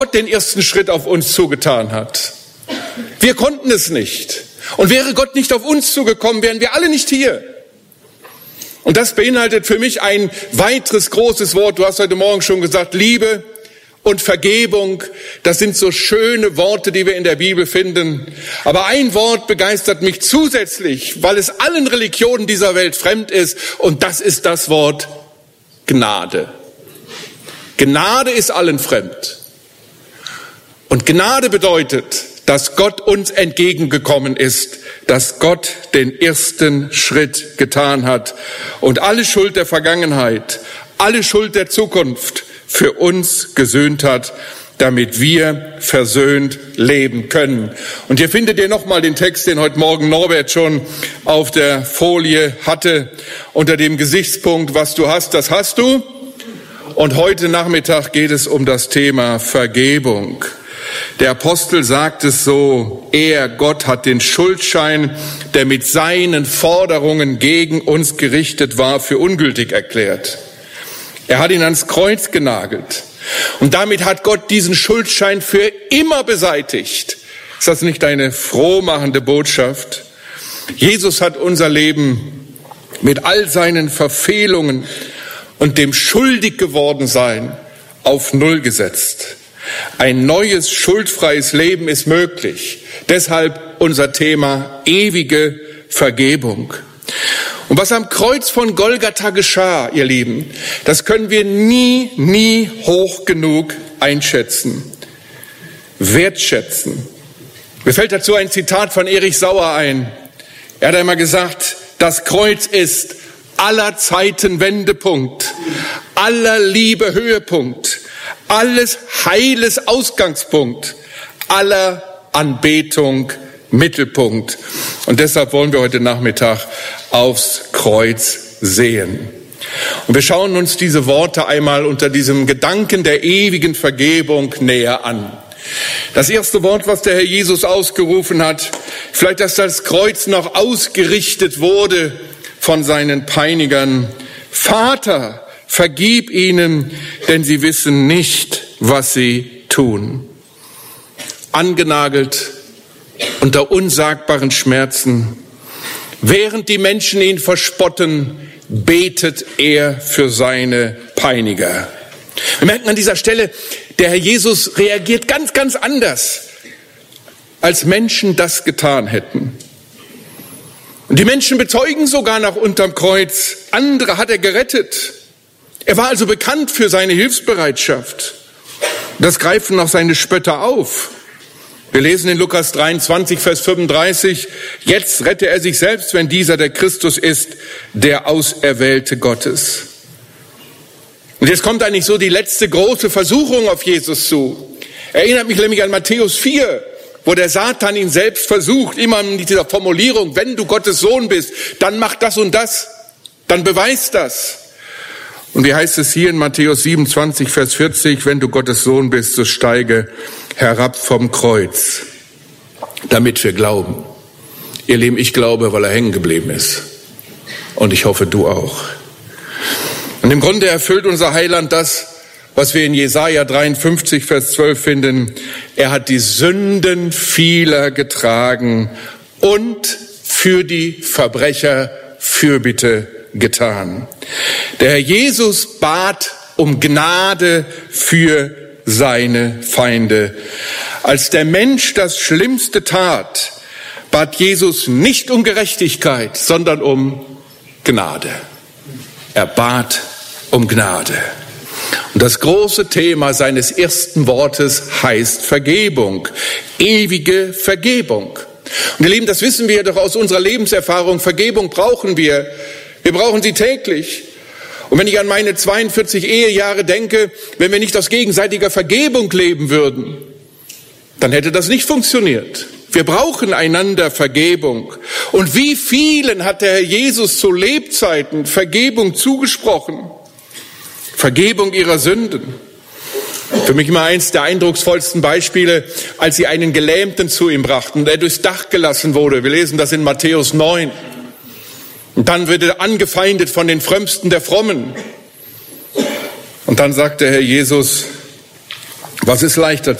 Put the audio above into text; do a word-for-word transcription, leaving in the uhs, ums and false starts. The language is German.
Gott den ersten Schritt auf uns zugetan hat. Wir konnten es nicht. Und wäre Gott nicht auf uns zugekommen, wären wir alle nicht hier. Und das beinhaltet für mich ein weiteres großes Wort. Du hast heute Morgen schon gesagt, Liebe und Vergebung. Das sind so schöne Worte, die wir in der Bibel finden. Aber ein Wort begeistert mich zusätzlich, weil es allen Religionen dieser Welt fremd ist. Und das ist das Wort Gnade. Gnade ist allen fremd. Und Gnade bedeutet, dass Gott uns entgegengekommen ist, dass Gott den ersten Schritt getan hat und alle Schuld der Vergangenheit, alle Schuld der Zukunft für uns gesühnt hat, damit wir versöhnt leben können. Und hier findet ihr nochmal den Text, den heute Morgen Norbert schon auf der Folie hatte, unter dem Gesichtspunkt, was du hast, das hast du. Und heute Nachmittag geht es um das Thema Vergebung. Der Apostel sagt es so, er, Gott, hat den Schuldschein, der mit seinen Forderungen gegen uns gerichtet war, für ungültig erklärt. Er hat ihn ans Kreuz genagelt. Und damit hat Gott diesen Schuldschein für immer beseitigt. Ist das nicht eine frohmachende Botschaft? Jesus hat unser Leben mit all seinen Verfehlungen und dem schuldig geworden sein auf Null gesetzt. Ein neues, schuldfreies Leben ist möglich. Deshalb unser Thema ewige Vergebung. Und was am Kreuz von Golgatha geschah, ihr Lieben, das können wir nie, nie hoch genug einschätzen, wertschätzen. Mir fällt dazu ein Zitat von Erich Sauer ein. Er hat einmal gesagt, das Kreuz ist aller Zeiten Wendepunkt, aller Liebe Höhepunkt, alles Heiles Ausgangspunkt, aller Anbetung Mittelpunkt. Und deshalb wollen wir heute Nachmittag aufs Kreuz sehen. Und wir schauen uns diese Worte einmal unter diesem Gedanken der ewigen Vergebung näher an. Das erste Wort, was der Herr Jesus ausgerufen hat, vielleicht, dass das Kreuz noch ausgerichtet wurde von seinen Peinigern. Vater, vergib ihnen, denn sie wissen nicht, was sie tun. Angenagelt unter unsagbaren Schmerzen. Während die Menschen ihn verspotten, betet er für seine Peiniger. Wir merken an dieser Stelle, der Herr Jesus reagiert ganz, ganz anders, als Menschen das getan hätten. Und die Menschen bezeugen sogar noch unterm Kreuz, andere hat er gerettet. Er war also bekannt für seine Hilfsbereitschaft. Das greifen noch seine Spötter auf. Wir lesen in Lukas dreiundzwanzig, Vers fünfunddreißig, jetzt rette er sich selbst, wenn dieser der Christus ist, der Auserwählte Gottes. Und jetzt kommt eigentlich so die letzte große Versuchung auf Jesus zu. Erinnert mich nämlich an Matthäus vier, wo der Satan ihn selbst versucht, immer mit dieser Formulierung, wenn du Gottes Sohn bist, dann mach das und das, dann beweis das. Und wie heißt es hier in Matthäus siebenundzwanzig, Vers vierzig, wenn du Gottes Sohn bist, so steige herab vom Kreuz, damit wir glauben. Ihr Lieben, ich glaube, weil er hängen geblieben ist. Und ich hoffe, du auch. Und im Grunde erfüllt unser Heiland das, was wir in Jesaja dreiundfünfzig, Vers zwölf finden. Er hat die Sünden vieler getragen und für die Verbrecher Fürbitte getan. Der Herr Jesus bat um Gnade für seine Feinde. Als der Mensch das Schlimmste tat, bat Jesus nicht um Gerechtigkeit, sondern um Gnade. Er bat um Gnade. Und das große Thema seines ersten Wortes heißt Vergebung, ewige Vergebung. Und ihr Lieben, das wissen wir doch aus unserer Lebenserfahrung, Vergebung brauchen wir. Wir brauchen sie täglich. Und wenn ich an meine zweiundvierzig Ehejahre denke, wenn wir nicht aus gegenseitiger Vergebung leben würden, dann hätte das nicht funktioniert. Wir brauchen einander Vergebung. Und wie vielen hat der Herr Jesus zu Lebzeiten Vergebung zugesprochen? Vergebung ihrer Sünden. Für mich immer eins der eindrucksvollsten Beispiele, als sie einen Gelähmten zu ihm brachten, der durchs Dach gelassen wurde. Wir lesen das in Matthäus neun. Und dann wird er angefeindet von den Frömmsten der Frommen. Und dann sagt der Herr Jesus, Was ist leichter